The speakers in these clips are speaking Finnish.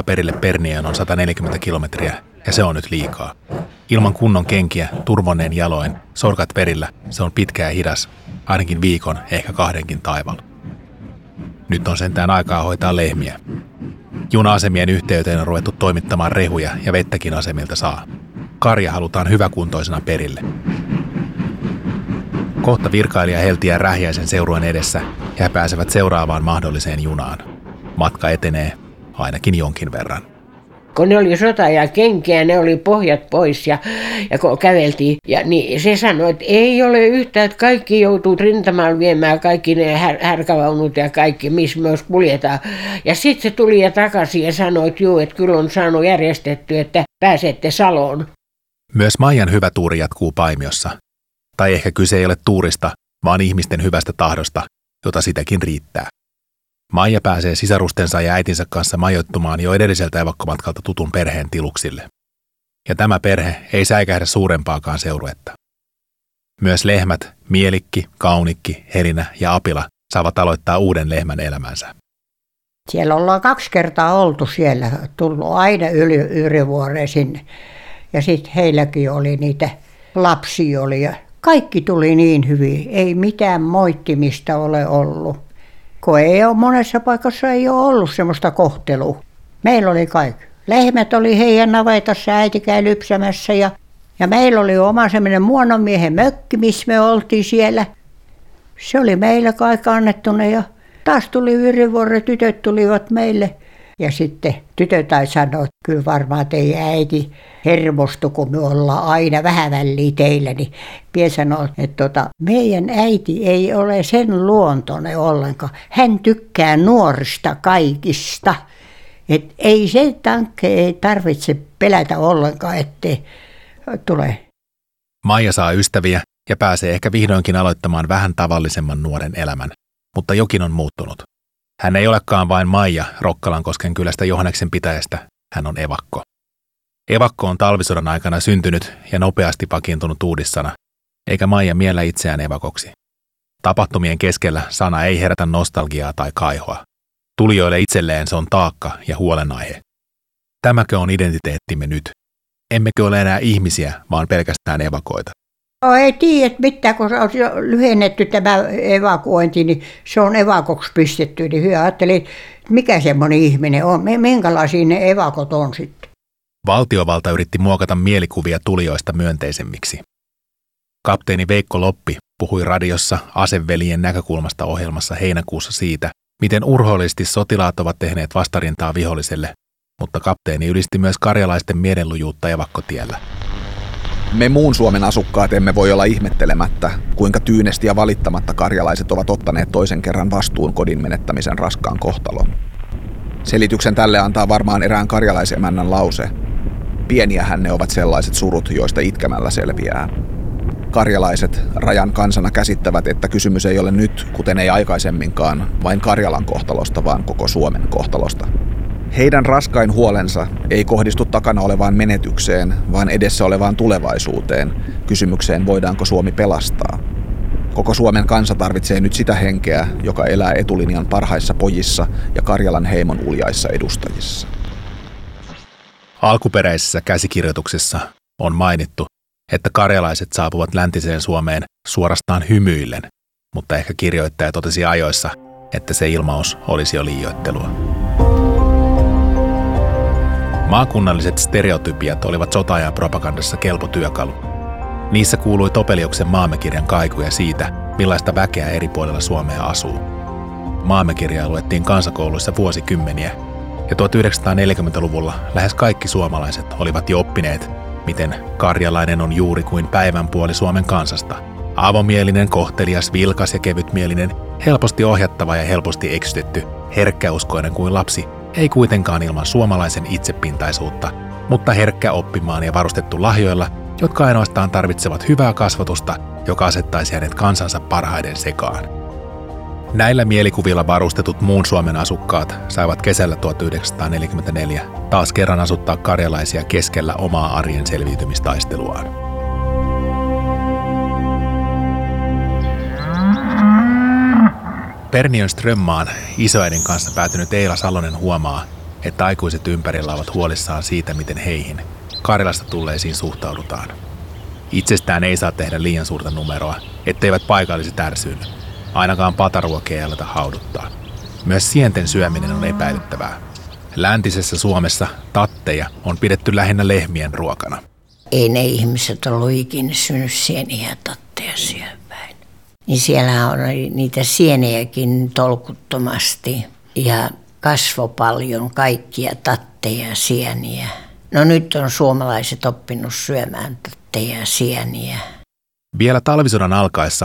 perille Perniöön on 140 kilometriä, ja se on nyt liikaa. Ilman kunnon kenkiä, turvonneen jaloin, sorkat perillä, se on pitkä ja hidas, ainakin viikon, ehkä 2 taivalla. Nyt on sentään aikaa hoitaa lehmiä. Juna-asemien yhteyteen on ruvettu toimittamaan rehuja ja vettäkin asemilta saa. Karja halutaan hyväkuntoisena perille. Kohta virkailija heltiää Rähjäisen seurueen edessä ja he pääsevät seuraavaan mahdolliseen junaan. Matka etenee ainakin jonkin verran. Kun ne oli sota ja kenkiä, ne oli pohjat pois ja kun käveltiin. Ja niin se sanoi, että ei ole yhtään, että kaikki joutuu rintamalla viemään, kaikki ne härkävaunut ja kaikki, missä myös kuljetaan. Ja sitten se tuli ja takaisin ja sanoi, että juu, että kyllä on saanut järjestetty, että pääsette Saloon. Myös Maijan hyvä tuuri jatkuu Paimiossa. Tai ehkä kyse ei ole tuurista, vaan ihmisten hyvästä tahdosta, jota sitäkin riittää. Maija pääsee sisarustensa ja äitinsä kanssa majoittumaan jo edelliseltä evakkomatkalta tutun perheen tiluksille. Ja tämä perhe ei säikähdä suurempaakaan seuruetta. Myös lehmät, Mielikki, Kaunikki, Helinä ja Apila saavat aloittaa uuden lehmän elämänsä. Siellä ollaan 2 kertaa oltu siellä, tullut aina ylivuoreen sinne. Ja sitten heilläkin oli niitä lapsia oli ja kaikki tuli niin hyvin, ei mitään moittimista ole ollut. Kun ei ole monessa paikassa ei ole ollut semmoista kohtelua. Meillä oli kaikki. Lehmät oli heidän navetassa, äiti käy lypsämässä ja meillä oli oma semmoinen muononmiehen mökki, missä me oltiin siellä. Se oli meillä kaikki annettuna ja taas tuli Yrjönvuoren, tytöt tulivat meille. Ja sitten tytöt sanoi, että kyllä varmaan teidän äiti hermostui, kun me ollaan aina vähän väliä teillä. Niin Pie sanoi, että meidän äiti ei ole sen luontoinen ollenkaan. Hän tykkää nuorista kaikista. Et ei se tankke ei tarvitse pelätä ollenkaan, ettei tule. Maija saa ystäviä ja pääsee ehkä vihdoinkin aloittamaan vähän tavallisemman nuoren elämän. Mutta jokin on muuttunut. Hän ei olekaan vain Maija Rokkalankosken kylästä Johanneksen pitäjästä, hän on evakko. Evakko on talvisodan aikana syntynyt ja nopeasti vakiintunut uudissana, eikä Maija miellä itseään evakoksi. Tapahtumien keskellä sana ei herätä nostalgiaa tai kaihoa. Tulijoille itselleen se on taakka ja huolenaihe. Tämäkö on identiteettimme nyt? Emmekö ole enää ihmisiä, vaan pelkästään evakoita? Ei tiedä mitään, kun se on lyhennetty tämä evakuointi, niin se on evakoksi pistetty. Niin hyvä ajattelin, mikä semmoinen ihminen on, minkälaisia ne evakot on sitten. Valtiovalta yritti muokata mielikuvia tulijoista myönteisemmiksi. Kapteeni Veikko Loppi puhui radiossa Aseveljen näkökulmasta ohjelmassa heinäkuussa siitä, miten urhoollisesti sotilaat ovat tehneet vastarintaa viholliselle, mutta kapteeni ylisti myös karjalaisten mielenlujuutta evakkotiellä. Me muun Suomen asukkaat emme voi olla ihmettelemättä, kuinka tyynesti ja valittamatta karjalaiset ovat ottaneet toisen kerran vastuun kodin menettämisen raskaan kohtalon. Selityksen tälle antaa varmaan erään karjalaisemännän lause. Pieniähän ne ovat sellaiset surut, joista itkemällä selviää. Karjalaiset rajan kansana käsittävät, että kysymys ei ole nyt, kuten ei aikaisemminkaan, vain Karjalan kohtalosta, vaan koko Suomen kohtalosta. Heidän raskain huolensa ei kohdistu takana olevaan menetykseen, vaan edessä olevaan tulevaisuuteen, kysymykseen voidaanko Suomi pelastaa. Koko Suomen kansa tarvitsee nyt sitä henkeä, joka elää etulinjan parhaissa pojissa ja Karjalan heimon uljaissa edustajissa. Alkuperäisessä käsikirjoituksessa on mainittu, että karjalaiset saapuvat läntiseen Suomeen suorastaan hymyillen, mutta ehkä kirjoittaja totesi ajoissa, että se ilmaus olisi jo liioittelua. Maakunnalliset stereotypiat olivat sota-ajan propagandassa kelpo työkalu. Niissä kuului Topeliuksen Maamekirjan kaikuja siitä, millaista väkeä eri puolilla Suomea asuu. Maamekirjaa luettiin kansakouluissa vuosikymmeniä, ja 1940-luvulla lähes kaikki suomalaiset olivat jo oppineet, miten karjalainen on juuri kuin päivänpuoli Suomen kansasta. Avomielinen, kohtelias, vilkas ja kevytmielinen, helposti ohjattava ja helposti eksytetty, herkkäuskoinen kuin lapsi, ei kuitenkaan ilman suomalaisen itsepintaisuutta, mutta herkkä oppimaan ja varustettu lahjoilla, jotka ainoastaan tarvitsevat hyvää kasvatusta, joka asettaisi hänet kansansa parhaiden sekaan. Näillä mielikuvilla varustetut muun Suomen asukkaat saivat kesällä 1944 taas kerran asuttaa karjalaisia keskellä omaa arjen selviytymistaisteluaan. Perniön Strömmaan isoäidin kanssa päätynyt Eila Salonen huomaa, että aikuiset ympärillä ovat huolissaan siitä, miten heihin, Karjalasta tulleisiin, suhtaudutaan. Itsestään ei saa tehdä liian suurta numeroa, etteivät paikalliset ärsyily. Ainakaan pataruokia ei aleta hauduttaa. Myös sienten syöminen on epäilyttävää. Läntisessä Suomessa tatteja on pidetty lähinnä lehmien ruokana. Ei ne ihmiset ollut ikinä syönyt sieniä ja tatteja syöpäin. Niin siellä on niitä sieniäkin tolkuttomasti ja kasvoi paljon kaikkia tatteja ja sieniä. No nyt on suomalaiset oppinut syömään tatteja ja sieniä. Vielä talvisodan alkaessa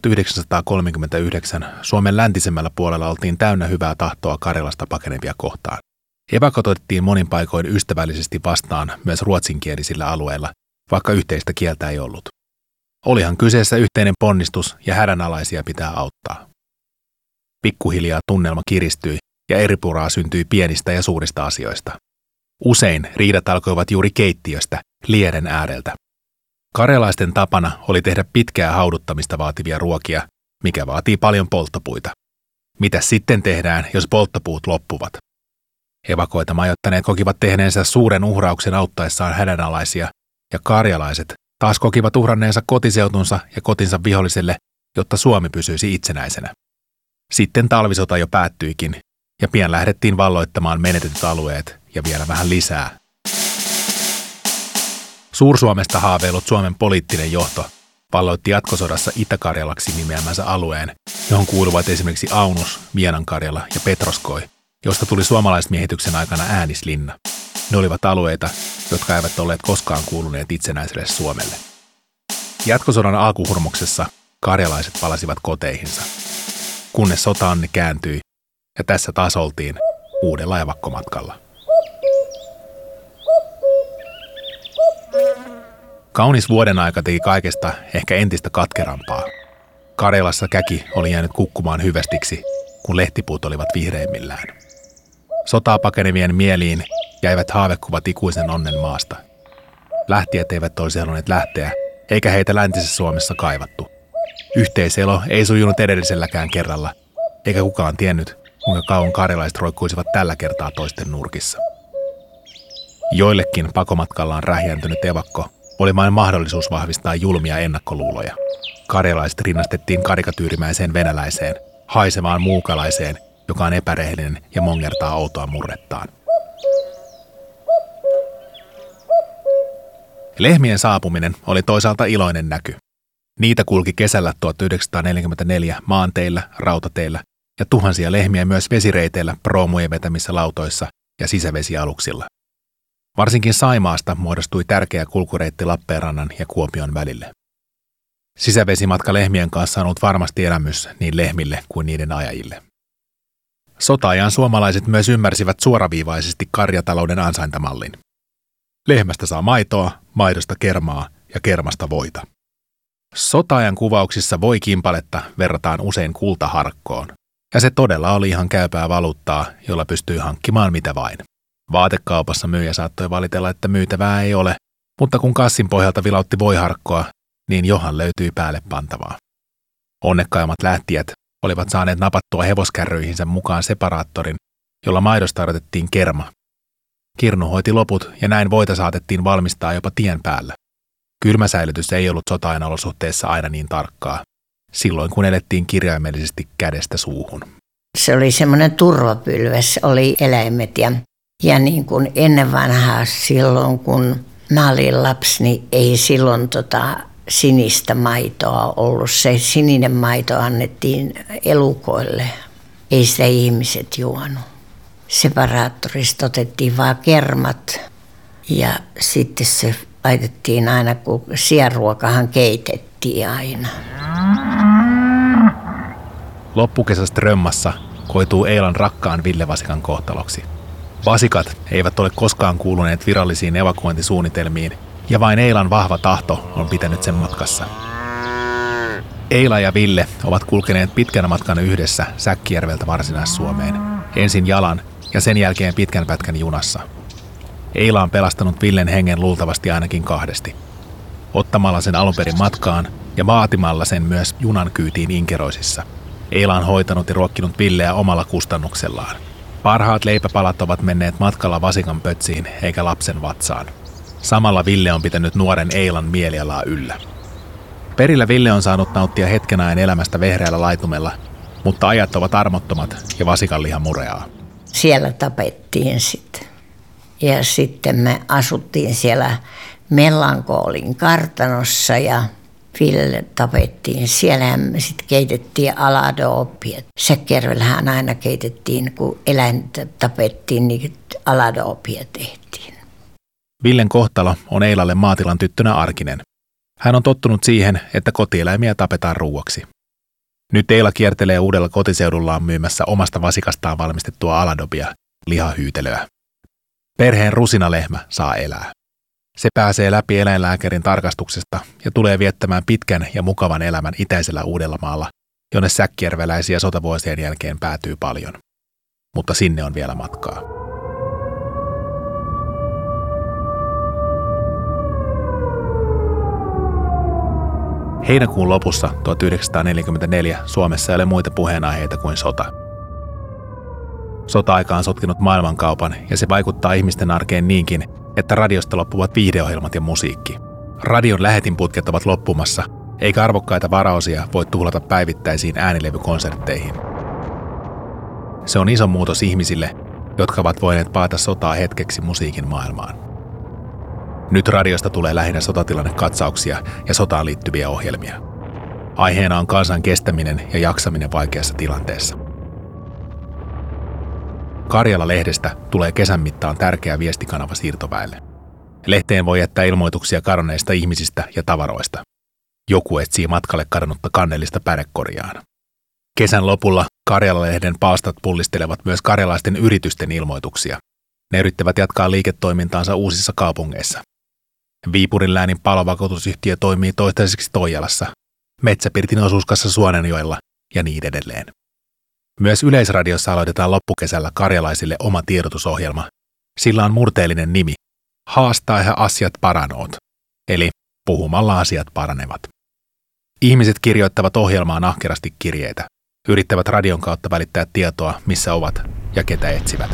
1939 Suomen läntisemmällä puolella oltiin täynnä hyvää tahtoa Karjalasta pakenevia kohtaan. Evakot otettiin monin paikoin ystävällisesti vastaan myös ruotsinkielisillä alueilla, vaikka yhteistä kieltä ei ollut. Olihan kyseessä yhteinen ponnistus ja hädänalaisia pitää auttaa. Pikkuhiljaa tunnelma kiristyi ja eripuraa syntyi pienistä ja suurista asioista. Usein riidat alkoivat juuri keittiöstä, lieden ääreltä. Karjalaisten tapana oli tehdä pitkää hauduttamista vaativia ruokia, mikä vaatii paljon polttopuita. Mitäs sitten tehdään, jos polttopuut loppuvat? Evakoita majoittaneet kokivat tehneensä suuren uhrauksen auttaessaan hädänalaisia, ja karjalaiset taas kokivat uhranneensa kotiseutunsa ja kotinsa viholliselle, jotta Suomi pysyisi itsenäisenä. Sitten talvisota jo päättyikin, ja pian lähdettiin valloittamaan menetetyt alueet ja vielä vähän lisää. Suur-Suomesta haaveillut Suomen poliittinen johto valloitti jatkosodassa Itä-Karjalaksi nimeämänsä alueen, johon kuuluvat esimerkiksi Aunus, Vienankarjala ja Petroskoi, josta tuli suomalaismiehityksen aikana Äänislinna. Ne olivat alueita, jotka eivät olleet koskaan kuuluneet itsenäiselle Suomelle. Jatkosodan alkuhurmoksessa karjalaiset palasivat koteihinsa, kunnes sota-anne kääntyi, ja tässä taas oltiin uudella evakkomatkalla. Kaunis vuoden aika teki kaikesta ehkä entistä katkerampaa. Karjalassa käki oli jäänyt kukkumaan hyvästiksi, kun lehtipuut olivat vihreimmillään. Sotaa pakenevien mieliin jäivät haavekuvat ikuisen onnen maasta. Lähtijät eivät olisi halunneet lähteä, eikä heitä läntisessä Suomessa kaivattu. Yhteiselo ei sujunut edelliselläkään kerralla, eikä kukaan tiennyt, kuinka kauan karjalaiset roikkuisivat tällä kertaa toisten nurkissa. Joillekin pakomatkallaan rähjäntynyt evakko oli vain mahdollisuus vahvistaa julmia ennakkoluuloja. Karjalaiset rinnastettiin karikatyyrimäiseen venäläiseen, haisevaan muukalaiseen, joka on epärehellinen ja mongertaa outoa murrettaan. Lehmien saapuminen oli toisaalta iloinen näky. Niitä kulki kesällä 1944 maanteillä, rautateillä ja tuhansia lehmiä myös vesireiteillä proomujen vetämissä lautoissa ja sisävesialuksilla. Varsinkin Saimaasta muodostui tärkeä kulkureitti Lappeenrannan ja Kuopion välille. Sisävesimatka lehmien kanssa on ollut varmasti elämys niin lehmille kuin niiden ajajille. Sota-ajan suomalaiset myös ymmärsivät suoraviivaisesti karjatalouden ansaintamallin. Lehmästä saa maitoa, maidosta kermaa ja kermasta voita. Sota-ajan kuvauksissa voikimpaletta verrataan usein kultaharkkoon, ja se todella oli ihan käypää valuuttaa, jolla pystyi hankkimaan mitä vain. Vaatekaupassa myyjä saattoi valitella, että myytävää ei ole, mutta kun kassin pohjalta vilautti voiharkkoa, niin johan löytyi päälle pantavaa. Onnekkaimmat lähtijät olivat saaneet napattua hevoskärryihinsä mukaan separaattorin, jolla maidosta odotettiin kerma. Kirnu hoiti loput ja näin voita saatettiin valmistaa jopa tien päällä. Kylmäsäilytys ei ollut sota-ajan olosuhteessa aina niin tarkkaa, silloin kun elettiin kirjaimellisesti kädestä suuhun. Se oli semmoinen turvapylväs, oli eläimet ja niin kuin ennen vanhaa silloin, kun mä olin lapsi, niin ei silloin sinistä maitoa ollut. Se sininen maito annettiin elukoille, ei sitä ihmiset juonut. Separaattorista otettiin vaan kermat ja sitten se laitettiin aina, kun sianruokahan keitettiin aina. Loppukesästä Römmassa koituu Eilan rakkaan Ville Vasikan kohtaloksi. Vasikat eivät ole koskaan kuuluneet virallisiin evakuointisuunnitelmiin, ja vain Eilan vahva tahto on pitänyt sen matkassa. Eila ja Ville ovat kulkeneet pitkän matkan yhdessä Säkkijärveltä Varsinais-Suomeen, ensin jalan ja sen jälkeen pitkän pätkän junassa. Eila on pelastanut Villen hengen luultavasti ainakin kahdesti. Ottamalla sen alunperin matkaan ja vaatimalla sen myös junan kyytiin Inkeroisissa. Eila on hoitanut ja ruokkinut Villeä omalla kustannuksellaan. Parhaat leipäpalat ovat menneet matkalla vasikan pötsiin eikä lapsen vatsaan. Samalla Ville on pitänyt nuoren Eilan mielialaa yllä. Perillä Ville on saanut nauttia hetken ajan elämästä vehreällä laitumella, mutta ajat ovat armottomat ja vasikanliha mureaa. Siellä tapettiin sitten. Ja sitten me asuttiin siellä Mellankoolin kartanossa ja Ville tapettiin. Siellähän me sitten keitettiin aladoopia. Säkkijärvellähän aina keitettiin, kun eläintä tapettiin, niin aladoopia tehtiin. Villen kohtalo on Eilalle maatilan tyttönä arkinen. Hän on tottunut siihen, että kotieläimiä tapetaan ruuaksi. Nyt Eila kiertelee uudella kotiseudullaan myymässä omasta vasikastaan valmistettua aladobia, lihahyytelöä. Perheen rusinalehmä saa elää. Se pääsee läpi eläinlääkärin tarkastuksesta ja tulee viettämään pitkän ja mukavan elämän itäisellä Uudellamaalla, jonne säkkijärveläisiä sotavuosien jälkeen päätyy paljon. Mutta sinne on vielä matkaa. Heinäkuun lopussa 1944 Suomessa ei ole muita puheenaiheita kuin sota. Sota-aika on sotkenut maailmankaupan ja se vaikuttaa ihmisten arkeen niinkin, että radiosta loppuvat viihdeohjelmat ja musiikki. Radion lähetinputket ovat loppumassa, eikä arvokkaita varaosia voi tuhlata päivittäisiin äänilevykonsertteihin. Se on iso muutos ihmisille, jotka ovat voineet paeta sotaa hetkeksi musiikin maailmaan. Nyt radiosta tulee lähinnä sotatilannekatsauksia ja sotaan liittyviä ohjelmia. Aiheena on kansan kestäminen ja jaksaminen vaikeassa tilanteessa. Karjala-lehdestä tulee kesän mittaan tärkeä viestikanava siirtoväelle. Lehteen voi jättää ilmoituksia kadonneista ihmisistä ja tavaroista. Joku etsii matkalle kadonnutta kannellista pärekorjaan. Kesän lopulla Karjala-lehden palstat pullistelevat myös karjalaisten yritysten ilmoituksia. Ne yrittävät jatkaa liiketoimintaansa uusissa kaupungeissa. Viipurin läänin palovakuutusyhtiö toimii toistaiseksi Toijalassa, Metsäpirtin osuuskassa Suonenjoella ja niin edelleen. Myös Yleisradiossa aloitetaan loppukesällä karjalaisille oma tiedotusohjelma. Sillä on murteellinen nimi, Haastaa ja asiat paranoot, eli puhumalla asiat paranevat. Ihmiset kirjoittavat ohjelmaan ahkerasti kirjeitä, yrittävät radion kautta välittää tietoa, missä ovat ja ketä etsivät.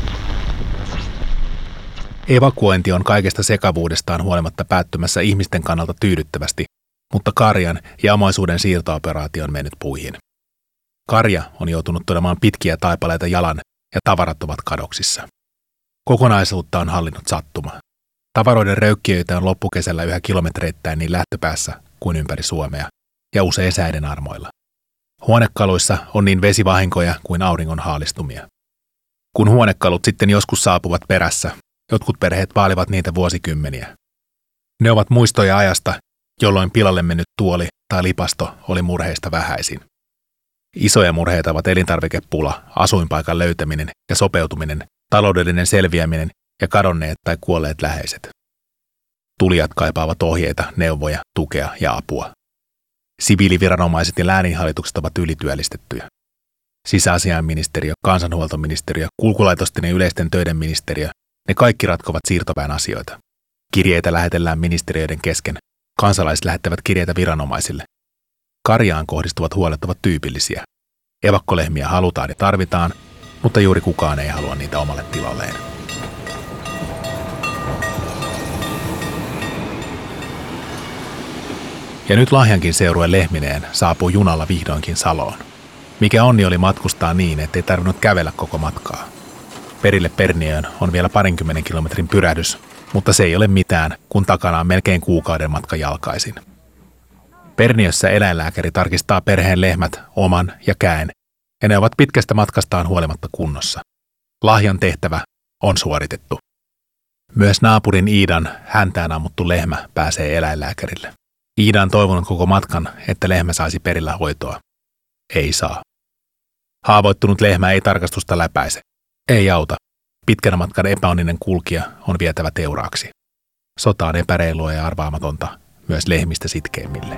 Evakuointi on kaikesta sekavuudestaan huolimatta päättymässä ihmisten kannalta tyydyttävästi, mutta karjan ja omaisuuden siirtooperaatio on mennyt puihin. Karja on joutunut todemaan pitkiä taipaleita jalan ja tavarat ovat kadoksissa. Kokonaisuutta on hallinnut sattuma. Tavaroiden röykkiöitä on loppukesällä yhä kilometreittäin niin lähtöpäässä kuin ympäri Suomea ja usein säiden armoilla. Huonekaluissa on niin vesivahinkoja kuin auringon haalistumia. Kun huonekalut sitten joskus saapuvat perässä, jotkut perheet vaalivat niitä vuosikymmeniä. Ne ovat muistoja ajasta, jolloin pilalle mennyt tuoli tai lipasto oli murheista vähäisin. Isoja murheita ovat elintarvikepula, asuinpaikan löytäminen ja sopeutuminen, taloudellinen selviäminen ja kadonneet tai kuolleet läheiset. Tulijat kaipaavat ohjeita, neuvoja, tukea ja apua. Siviiliviranomaiset ja lääninhallitukset ovat ylityöllistettyjä. Sisäasiainministeriö, kansanhuoltoministeriö, kulkulaitosten ja yleisten töiden ministeriö, ne kaikki ratkovat siirtoväen asioita. Kirjeitä lähetellään ministeriöiden kesken, kansalaiset lähettävät kirjeitä viranomaisille. Karjaan kohdistuvat huolet ovat tyypillisiä. Evakkolehmiä halutaan ja tarvitaan, mutta juuri kukaan ei halua niitä omalle tilalleen. Ja nyt Lahjankin seurue lehmineen saapuu junalla vihdoinkin Saloon. Mikä onni oli matkustaa niin, ettei tarvinnut kävellä koko matkaa. Perille Perniöön on vielä 20 kilometrin pyrähdys, mutta se ei ole mitään, kun takana on melkein kuukauden matka jalkaisin. Perniössä eläinlääkäri tarkistaa perheen lehmät, oman ja käen, ja ne ovat pitkästä matkastaan huolimatta kunnossa. Lahjan tehtävä on suoritettu. Myös naapurin Iidan häntään ammuttu lehmä pääsee eläinlääkärille. Iida on toivonut koko matkan, että lehmä saisi perillä hoitoa. Ei saa. Haavoittunut lehmä ei tarkastusta läpäise. Ei auta. Pitkän matkan epäonninen kulkija on vietävä teuraaksi. Sota on epäreilua ja arvaamatonta myös lehmistä sitkeimmille.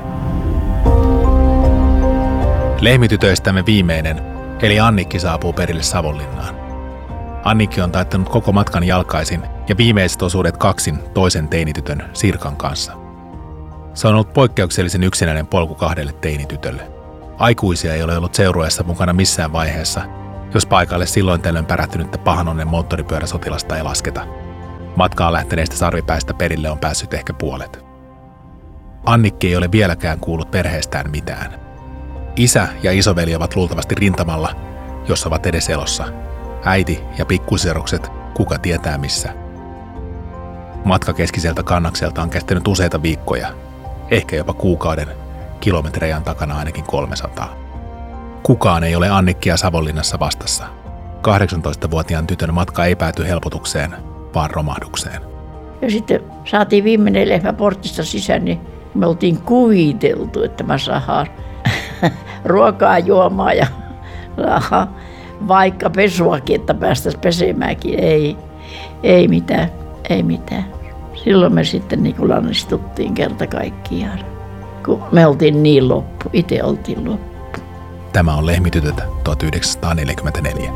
Lehmitytöistämme viimeinen, eli Annikki saapuu perille Savonlinnaan. Annikki on taittanut koko matkan jalkaisin ja viimeiset osuudet kaksin toisen teinitytön Sirkan kanssa. Se on ollut poikkeuksellisen yksinäinen polku 2 teinitytölle. Aikuisia ei ole ollut seurueessa mukana missään vaiheessa, jos paikalle silloin tällöin pärähtynyttä pahanonnen moottoripyöräsotilasta ei lasketa. Matkaan lähteneistä sarvipäistä perille on päässyt ehkä puolet. Annikki ei ole vieläkään kuullut perheestään mitään. Isä ja isoveli ovat luultavasti rintamalla, jos ovat edes elossa. Äiti ja pikkusisarukset, kuka tietää missä. Matka keskiseltä kannakselta on kestänyt useita viikkoja, ehkä jopa kuukauden, kilometrejä on takana ainakin 300. Kukaan ei ole Annikkia Savonlinnassa vastassa. 18-vuotiaan tytön matka ei pääty helpotukseen, vaan romahdukseen. Ja sitten saatiin viimeinen lehmä portista sisään, niin me oltiin kuviteltu, että mä saadaan ruokaa juomaan ja vaikka pesuakin, että päästäisiin pesemäänkin. Ei mitään. Silloin me sitten niin kuin lannistuttiin kerta kaikkiaan, kun me oltiin niin loppu. Itse oltiin loppu. Tämä on Lehmitytöt 1944.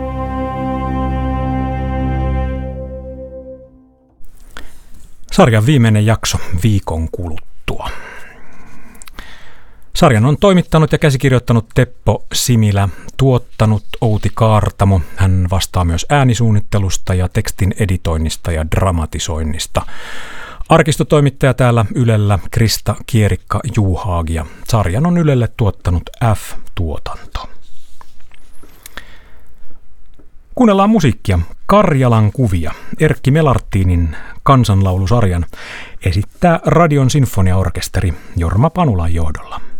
Sarjan viimeinen jakso viikon kuluttua. Sarjan on toimittanut ja käsikirjoittanut Teppo Similä, tuottanut Outi Kaartamo. Hän vastaa myös äänisuunnittelusta ja tekstin editoinnista ja dramatisoinnista. Arkistotoimittaja täällä Ylellä Krista Kierikka-Juhaag ja sarjan on Ylelle tuottanut F-tuotanto. Kuunnellaan musiikkia. Karjalan kuvia. Erkki Melartinin kansanlaulusarjan esittää Radion sinfoniaorkesteri Jorma Panulan johdolla.